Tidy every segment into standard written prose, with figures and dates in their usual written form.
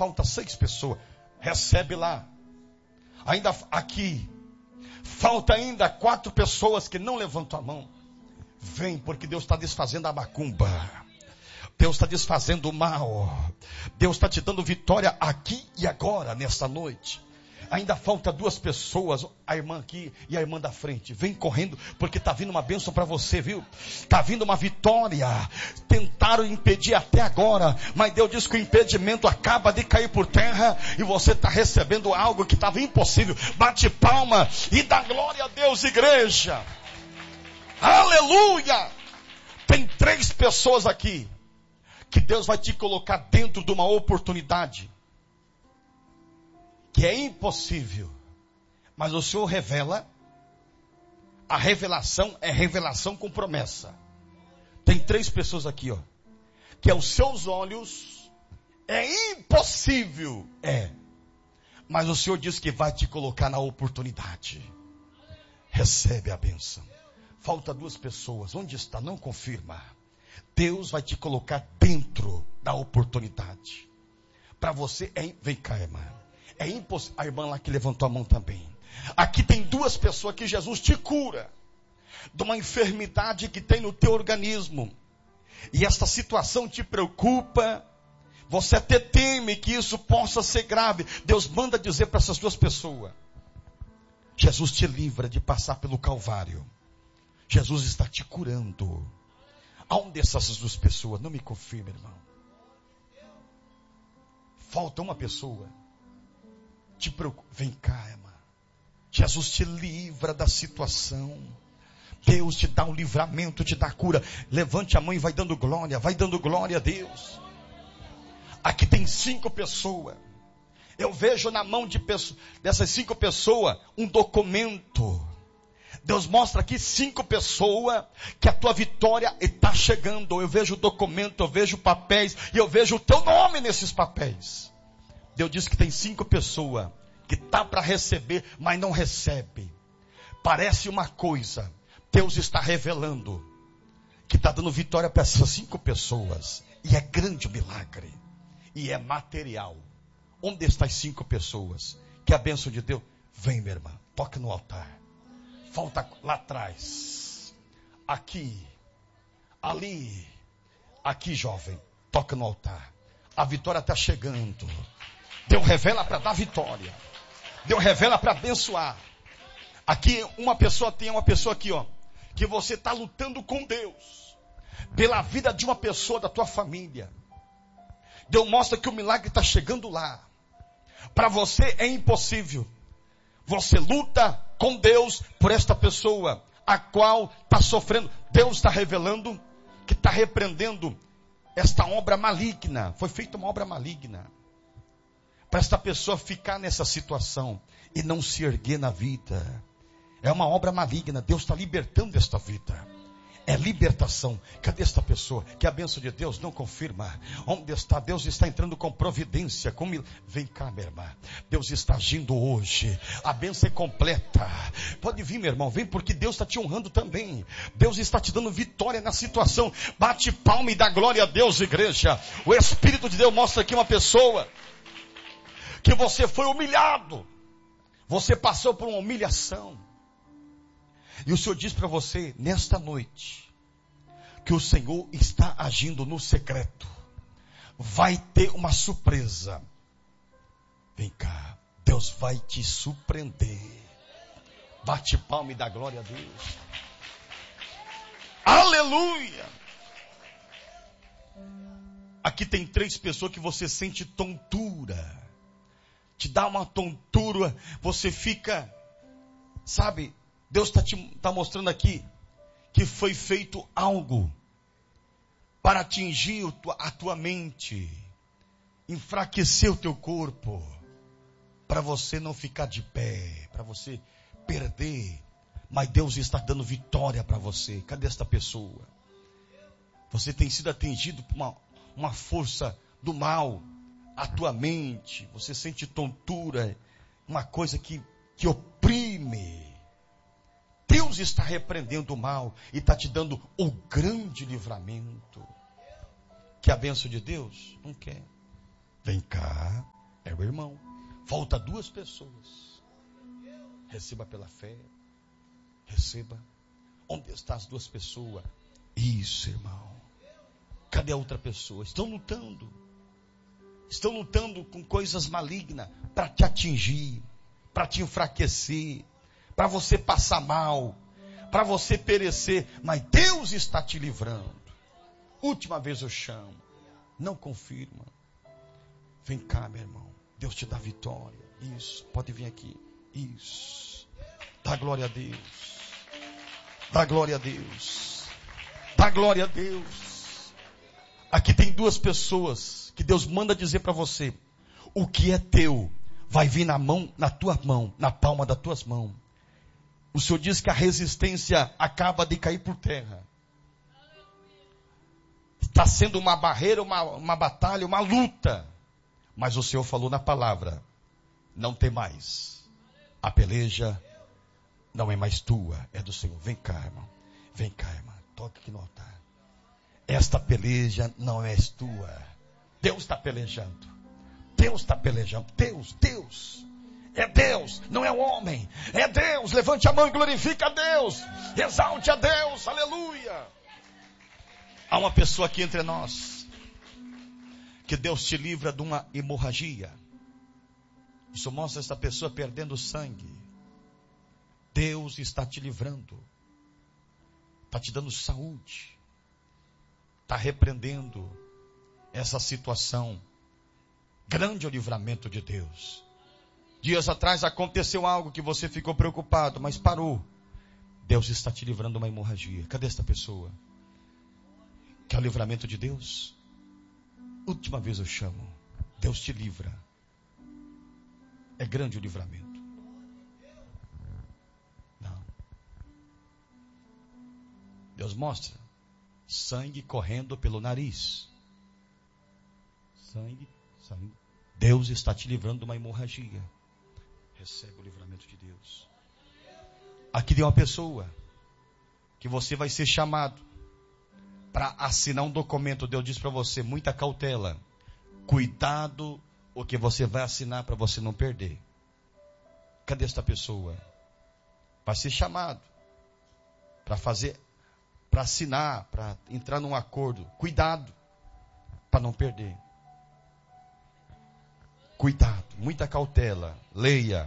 falta 6 pessoas. Recebe lá. Ainda aqui. Falta ainda 4 pessoas que não levantam a mão. Vem, porque Deus está desfazendo a macumba. Deus está desfazendo o mal. Deus está te dando vitória aqui e agora, nesta noite. Ainda falta 2 pessoas, a irmã aqui e a irmã da frente. Vem correndo, porque está vindo uma bênção para você, viu? Está vindo uma vitória. Tentaram impedir até agora, mas Deus diz que o impedimento acaba de cair por terra e você está recebendo algo que estava impossível. Bate palma e dá glória a Deus, igreja. Aleluia! Tem 3 pessoas aqui que Deus vai te colocar dentro de uma oportunidade que é impossível, mas o Senhor revela. A revelação é revelação com promessa. Tem 3 pessoas aqui, ó, que aos seus olhos é impossível, mas o Senhor diz que vai te colocar na oportunidade. Recebe a bênção. Falta 2 pessoas, onde está? Não confirma. Deus vai te colocar dentro da oportunidade. Para você, vem cá, irmã. É impossível. A irmã lá que levantou a mão também. Aqui tem 2 pessoas que Jesus te cura de uma enfermidade que tem no teu organismo. E esta situação te preocupa. Você até teme que isso possa ser grave. Deus manda dizer para essas 2 pessoas: Jesus te livra de passar pelo Calvário. Jesus está te curando. Aonde essas 2 pessoas? Não me confirma, irmão. Falta uma pessoa. Te preocupa. Vem cá, irmã. Jesus te livra da situação. Deus te dá um livramento, te dá cura. Levante a mão e vai dando glória a Deus. Aqui tem 5 pessoas. Eu vejo na mão dessas 5 pessoas um documento. Deus mostra aqui 5 pessoas que a tua vitória está chegando. Eu vejo o documento, eu vejo papéis e eu vejo o teu nome nesses papéis. Deus diz que tem 5 pessoas que tá para receber, mas não recebe. Parece uma coisa. Deus está revelando que está dando vitória para essas 5 pessoas. E é grande o milagre. E é material. Onde estão as 5 pessoas? Que a bênção de Deus. Vem, minha irmã. Toca no altar. Falta lá atrás. Aqui. Ali. Aqui, jovem. Toca no altar. A vitória está chegando. Deus revela para dar vitória. Deus revela para abençoar. Aqui tem uma pessoa aqui, ó, que você está lutando com Deus pela vida de uma pessoa da tua família. Deus mostra que o milagre está chegando lá. Para você é impossível. Você luta com Deus por esta pessoa, a qual está sofrendo. Deus está revelando que está repreendendo esta obra maligna. Foi feita uma obra maligna. Para esta pessoa ficar nessa situação e não se erguer na vida. É uma obra maligna. Deus está libertando esta vida. É libertação. Cadê esta pessoa? Que a bênção de Deus não confirma. Onde está? Deus está entrando com providência. Vem cá, minha irmã. Deus está agindo hoje. A bênção é completa. Pode vir, meu irmão. Vem, porque Deus está te honrando também. Deus está te dando vitória na situação. Bate palma e dá glória a Deus, igreja. O Espírito de Deus mostra aqui uma pessoa que você foi humilhado. Você passou por uma humilhação. E o Senhor diz para você, nesta noite, que o Senhor está agindo no secreto. Vai ter uma surpresa. Vem cá, Deus vai te surpreender. Bate palma e dá glória a Deus. Aleluia! Aqui tem 3 pessoas que você sente tontura. Te dá uma tontura, você fica, sabe, Deus está mostrando aqui que foi feito algo para atingir a tua mente, enfraquecer o teu corpo, para você não ficar de pé, para você perder, mas Deus está dando vitória para você. Cadê esta pessoa? Você tem sido atingido por uma força do mal. A tua mente, você sente tontura, uma coisa que oprime. Deus está repreendendo o mal e está te dando o grande livramento. Que a bênção de Deus não quer. Vem cá. meu irmão. Falta 2 pessoas. Receba pela fé. Receba. Onde estão as 2 pessoas? Isso, irmão. Cadê a outra pessoa? Estão lutando. Estão lutando com coisas malignas para te atingir, para te enfraquecer, para você passar mal, para você perecer. Mas Deus está te livrando. Última vez eu chamo. Não confirma. Vem cá, meu irmão. Deus te dá vitória. Isso. Pode vir aqui. Isso. Dá glória a Deus. Dá glória a Deus. Dá glória a Deus. Aqui tem 2 pessoas que Deus manda dizer para você: o que é teu vai vir na tua mão, na palma das tuas mãos. O Senhor diz que a resistência acaba de cair por terra. Está sendo uma barreira, uma batalha, uma luta. Mas o Senhor falou na palavra: não tem mais. A peleja não é mais tua, é do Senhor. Vem cá, irmão. Vem cá, irmão. Toque aqui no altar. Esta peleja não é tua. Deus está pelejando. Deus está pelejando. Deus. É Deus, não é o homem. É Deus. Levante a mão e glorifica a Deus. Exalte a Deus. Aleluia. Há uma pessoa aqui entre nós que Deus te livra de uma hemorragia. Isso mostra essa pessoa perdendo sangue. Deus está te livrando. Está te dando saúde. Está repreendendo essa situação. Grande é o livramento de Deus. Dias atrás aconteceu algo que você ficou preocupado, mas parou. Deus está te livrando de uma hemorragia. Cadê esta pessoa? Quer o livramento de Deus? Última vez eu chamo. Deus te livra. É grande o livramento. Não. Deus mostra sangue correndo pelo nariz. Sangue. Deus está te livrando de uma hemorragia. Recebe o livramento de Deus. Aqui tem uma pessoa que você vai ser chamado para assinar um documento. Deus diz para você: muita cautela. Cuidado o que você vai assinar para você não perder. Cadê esta pessoa? Vai ser chamado para assinar, para entrar num acordo. Cuidado para não perder. Cuidado, muita cautela. Leia.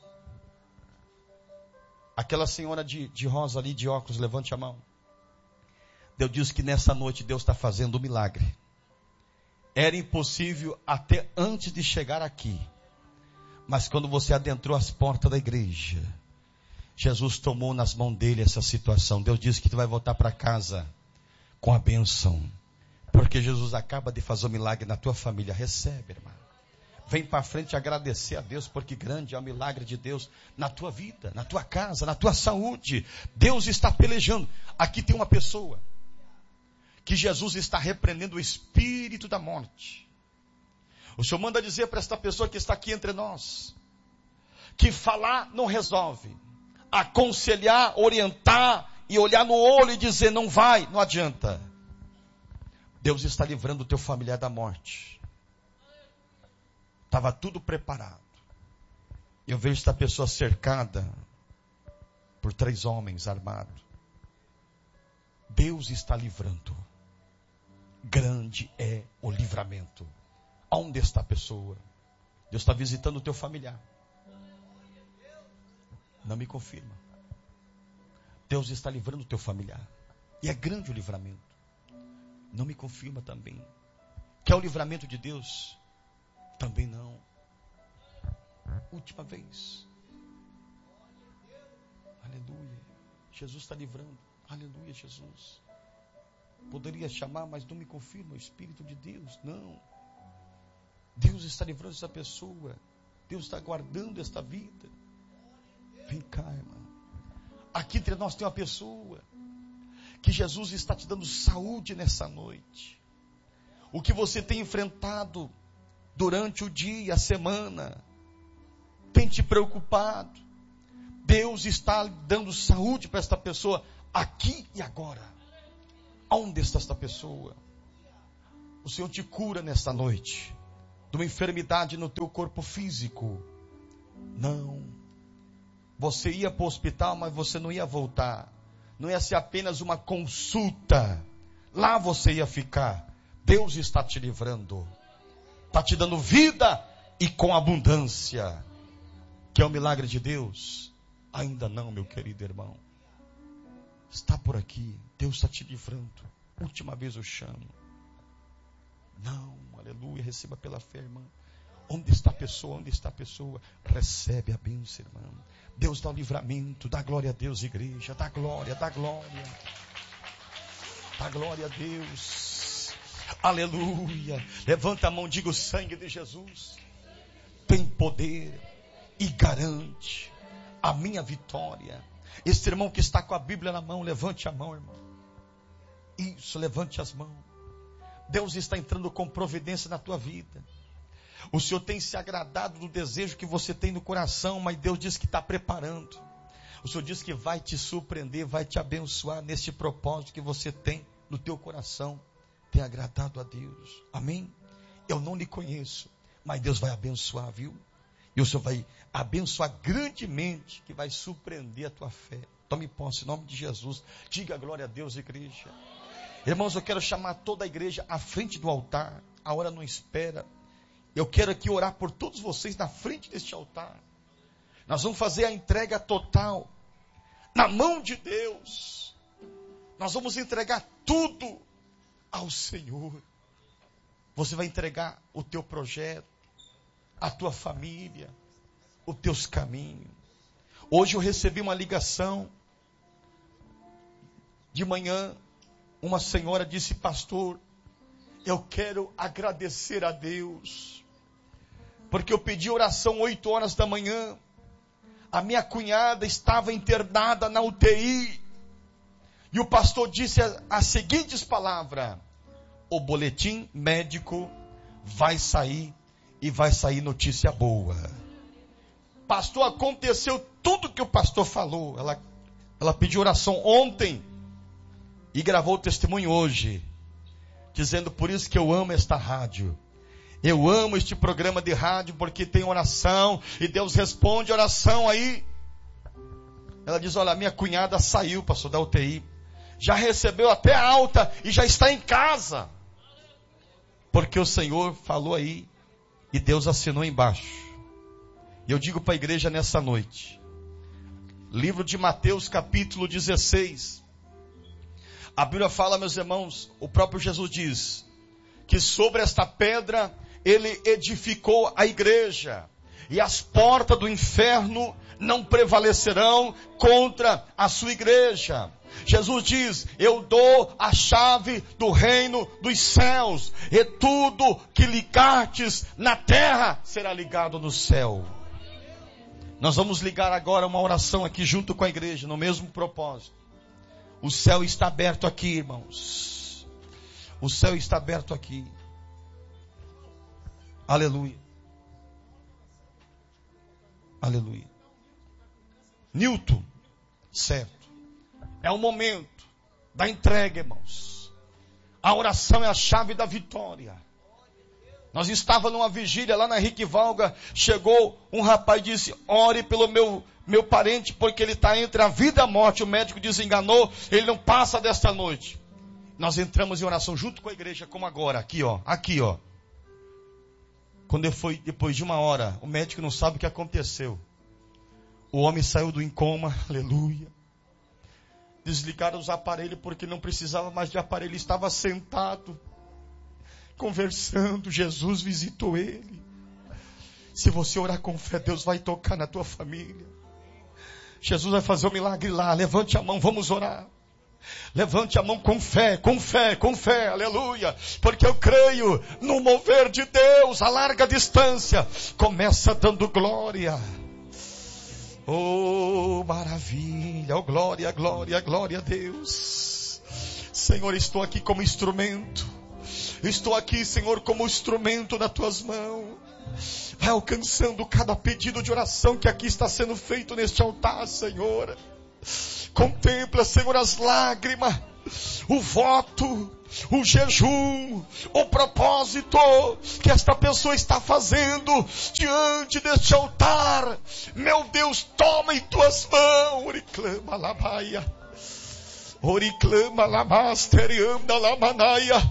Aquela senhora de rosa ali, de óculos, levante a mão. Deus diz que nessa noite Deus está fazendo um milagre. Era impossível até antes de chegar aqui. Mas quando você adentrou as portas da igreja, Jesus tomou nas mãos dele essa situação. Deus disse que tu vai voltar para casa com a bênção. Porque Jesus acaba de fazer um milagre na tua família. Recebe, irmão. Vem para frente agradecer a Deus, porque grande é o milagre de Deus na tua vida, na tua casa, na tua saúde. Deus está pelejando. Aqui tem uma pessoa que Jesus está repreendendo o espírito da morte. O Senhor manda dizer para esta pessoa que está aqui entre nós, que falar não resolve. Aconselhar, orientar e olhar no olho e dizer não vai, não adianta. Deus está livrando o teu familiar da morte. Estava tudo preparado. Eu vejo esta pessoa cercada por 3 homens armados. Deus está livrando. Grande é o livramento. Onde está a pessoa? Deus está visitando o teu familiar. Não me confirma. Deus está livrando o teu familiar. E é grande o livramento. Não me confirma também. Quer o livramento de Deus? Também não. Última vez. Aleluia. Jesus está livrando. Aleluia, Jesus. Poderia chamar, mas não me confirma o Espírito de Deus. Não. Deus está livrando essa pessoa. Deus está guardando esta vida. Vem cá, irmão. Aqui entre nós tem uma pessoa que Jesus está te dando saúde nessa noite. O que você tem enfrentado durante o dia, a semana, tem te preocupado. Deus está dando saúde para esta pessoa aqui e agora. Onde está esta pessoa? O Senhor te cura nesta noite. de uma enfermidade no teu corpo físico. Não. Você ia para o hospital, mas você não ia voltar. Não ia ser apenas uma consulta. Lá você ia ficar. Deus está te livrando. Está te dando vida e com abundância. Que é o milagre de Deus? Ainda não, meu querido irmão. Está por aqui. Deus está te livrando. Última vez eu chamo. Não, aleluia, receba pela fé, irmão. Onde está a pessoa? Onde está a pessoa? Recebe a bênção, irmão. Deus dá o livramento. Dá glória a Deus, igreja. Dá glória, dá glória. Dá glória a Deus. Aleluia. Levanta a mão, diga: o sangue de Jesus tem poder e garante a minha vitória. Este irmão que está com a Bíblia na mão, levante a mão, irmão. Isso, levante as mãos. Deus está entrando com providência na tua vida. O Senhor tem se agradado do desejo que você tem no coração, mas Deus diz que está preparando. O Senhor diz que vai te surpreender, vai te abençoar nesse propósito que você tem no teu coração. Tem agradado a Deus. Amém? Eu não lhe conheço, mas Deus vai abençoar, viu? E o Senhor vai abençoar grandemente, que vai surpreender a tua fé. Tome posse em nome de Jesus. Diga glória a Deus, igreja. Irmãos, eu quero chamar toda a igreja à frente do altar. A hora não espera. Eu quero aqui orar por todos vocês na frente deste altar. Nós vamos fazer a entrega total na mão de Deus. Nós vamos entregar tudo ao Senhor. Você vai entregar o teu projeto, a tua família, os teus caminhos. Hoje eu recebi uma ligação. De manhã, uma senhora disse: pastor, eu quero agradecer a Deus, porque eu pedi oração 8 horas da manhã. A minha cunhada estava internada na UTI. E o pastor disse as seguintes palavras: o boletim médico vai sair e vai sair notícia boa. Pastor, aconteceu tudo que o pastor falou. Ela pediu oração ontem e gravou o testemunho hoje, dizendo: por isso que eu amo esta rádio. Eu amo este programa de rádio, porque tem oração e Deus responde oração aí. Ela diz: olha, minha cunhada saiu, pastor, da UTI. Já recebeu até alta e já está em casa. Porque o Senhor falou aí e Deus assinou embaixo. E eu digo para a igreja nessa noite, livro de Mateus capítulo 16. A Bíblia fala, meus irmãos, o próprio Jesus diz que sobre esta pedra ele edificou a igreja, e as portas do inferno não prevalecerão contra a sua igreja. Jesus diz: eu dou a chave do reino dos céus, e tudo que ligardes na terra será ligado no céu. Nós vamos ligar agora uma oração aqui junto com a igreja, no mesmo propósito. O céu está aberto aqui, irmãos. O céu está aberto aqui. Aleluia. Aleluia. Newton, certo. É o momento da entrega, irmãos. A oração é a chave da vitória. Nós estávamos numa vigília lá na Henrique Valga. Chegou um rapaz e disse: ore pelo meu parente, porque ele está entre a vida e a morte. O médico desenganou, ele não passa desta noite. Nós entramos em oração junto com a igreja, como agora, aqui ó. Quando foi depois de 1 hora, o médico não sabe o que aconteceu. O homem saiu do coma, aleluia. Desligaram os aparelhos porque não precisava mais de aparelho. Ele estava sentado, conversando. Jesus visitou ele. Se você orar com fé, Deus vai tocar na tua família. Jesus vai fazer um milagre lá. Levante a mão, vamos orar. Levante a mão com fé, aleluia. Porque eu creio no mover de Deus a larga distância. Começa dando glória. Oh, maravilha, oh, glória, glória, glória a Deus. Senhor, estou aqui como instrumento. Estou aqui, Senhor, como instrumento nas tuas mãos. Vai alcançando cada pedido de oração que aqui está sendo feito neste altar, Senhor. Contempla, Senhor, as lágrimas, o voto, o jejum, o propósito que esta pessoa está fazendo diante deste altar. Meu Deus, toma em tuas mãos. Oriclama labaia. Oriclama lamaster anda lamanaia.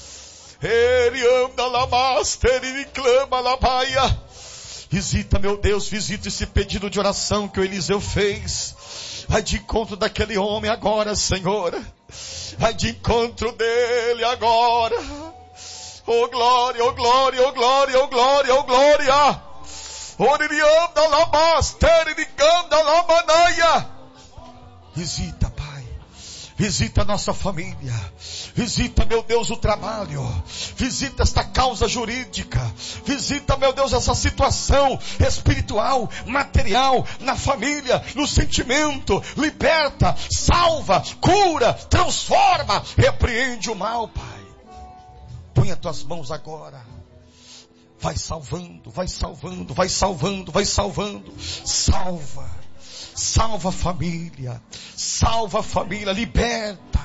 Anda lamaster e clama labaia. Visita, meu Deus, visita esse pedido de oração que o Eliseu fez. Vai de encontro daquele homem agora, Senhor. Vai de encontro dele agora. Oh glória, oh glória, oh glória, oh glória, oh glória. Oririanda lamaster e ganda lamanaia. Visita, Pai. Visita a nossa família. Visita, meu Deus, o trabalho. Visita esta causa jurídica. Visita, meu Deus, essa situação espiritual, material, na família, no sentimento. Liberta, salva, cura, transforma, repreende o mal, Pai. Põe as tuas mãos agora. Vai salvando, vai salvando, vai salvando, vai salvando. Salva. Salva a família, liberta,